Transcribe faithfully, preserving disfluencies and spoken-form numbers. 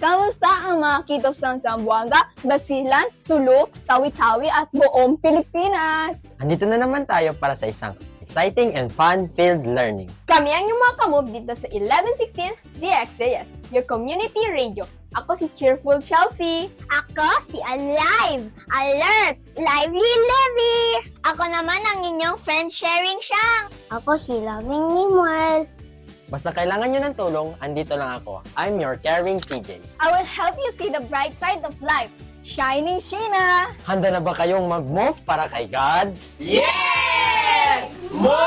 Kamusta ang mga kitos ng Zamboanga, Basilan, Suluk, Tawi-Tawi at buong Pilipinas? Andito na naman tayo para sa isang exciting and fun-filled learning. Kami ang yung mga kamove dito sa eleven sixteen D X A S, your community radio. Ako si Cheerful Chelsea. Ako si Alive, Alert, Lively Levy. Ako naman ang inyong friend sharing Shang. Ako si Loving Nimuel. Basta kailangan nyo ng tulong, andito lang ako. I'm your caring C J. I will help you see the bright side of life. Shining Sheena! Handa na ba kayong mag-move para kay God? Yes!